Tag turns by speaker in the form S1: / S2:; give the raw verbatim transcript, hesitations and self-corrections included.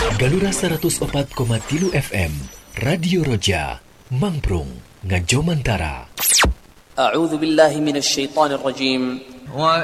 S1: Galura seratus opat koma tilu F M Radio Roja Mangprung Ngajomantara.
S2: A'udzu billahi minasyaitonir rajim.